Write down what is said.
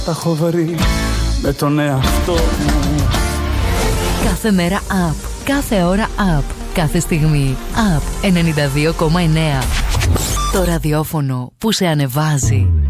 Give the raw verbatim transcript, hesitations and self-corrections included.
Τα έχω βρει με τον εαυτό μου. Κάθε μέρα up, κάθε ώρα up, κάθε στιγμή up. ενενήντα δύο κόμμα εννέα. Το ραδιόφωνο που σε ανεβάζει.